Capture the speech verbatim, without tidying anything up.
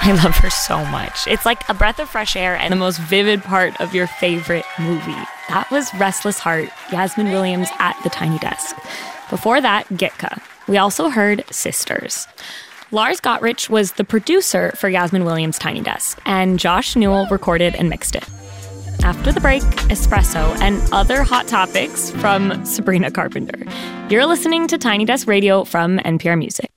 I love her so much. It's like a breath of fresh air and the most vivid part of your favorite movie. That was Restless Heart, Yasmin Williams at the Tiny Desk. Before that, Gitka. We also heard Sisters. Lars Gottrich was the producer for Yasmin Williams' Tiny Desk, and Josh Newell recorded and mixed it. After the break, espresso and other hot topics from Sabrina Carpenter. You're listening to Tiny Desk Radio from N P R Music.